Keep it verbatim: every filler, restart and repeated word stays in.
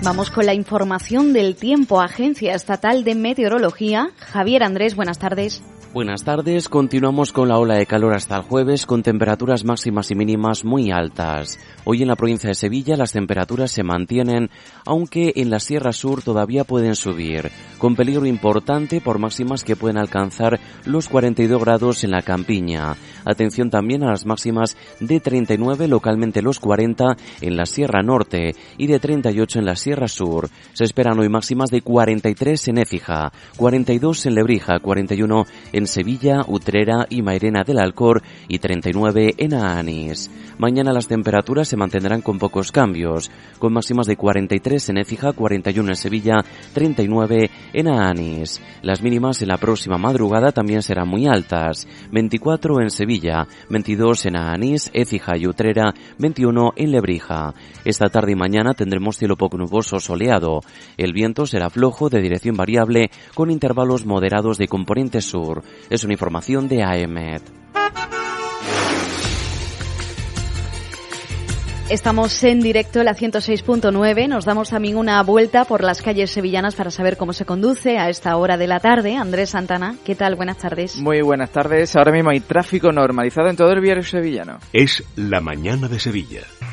Vamos con la información del tiempo. Agencia Estatal de Meteorología. Javier Andrés, buenas tardes. Buenas tardes, continuamos con la ola de calor hasta el jueves con temperaturas máximas y mínimas muy altas. Hoy en la provincia de Sevilla las temperaturas se mantienen, aunque en la Sierra Sur todavía pueden subir, con peligro importante por máximas que pueden alcanzar los cuarenta y dos grados en la campiña. Atención también a las máximas de treinta y nueve, localmente los cuarenta en la Sierra Norte y de treinta y ocho en la Sierra Sur. Se esperan hoy máximas de cuarenta y tres en Écija, cuarenta y dos en Lebrija, cuarenta y uno en Sevilla, Utrera y Mairena del Alcor y treinta y nueve en Aanís. Mañana las temperaturas se mantendrán con pocos cambios, con máximas de cuarenta y tres en Écija, cuarenta y uno en Sevilla, treinta y nueve en Aanís. Las mínimas en la próxima madrugada también serán muy altas, veinticuatro en Sevilla, veintidós en Aanís, Écija y Utrera, veintiuno en Lebrija. Esta tarde y mañana tendremos cielo poco nuboso soleado. El viento será flojo de dirección variable con intervalos moderados de componente sur. Es una información de A E M E T. Estamos en directo en la ciento seis punto nueve. Nos damos también una vuelta por las calles sevillanas para saber cómo se conduce a esta hora de la tarde. Andrés Santana, ¿qué tal? Buenas tardes. Muy buenas tardes. Ahora mismo hay tráfico normalizado en todo el viario sevillano. Es la mañana de Sevilla.